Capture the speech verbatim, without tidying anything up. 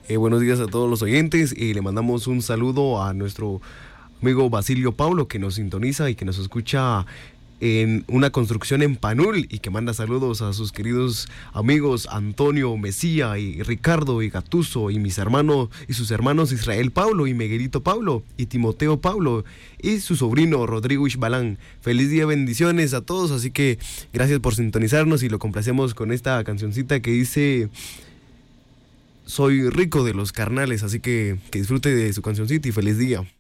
Eh, buenos días a todos los oyentes y le mandamos un saludo a nuestro amigo Basilio Pablo, que nos sintoniza y que nos escucha en una construcción en Panul, y que manda saludos a sus queridos amigos Antonio Mesía y Ricardo y Gatuso y mis hermanos y sus hermanos Israel Pablo y Miguelito Pablo y Timoteo Pablo y su sobrino Rodrigo Ishbalán. Feliz día, bendiciones a todos, así que gracias por sintonizarnos y lo complacemos con esta cancioncita que dice Soy rico de los carnales, así que que disfrute de su cancioncita y feliz día.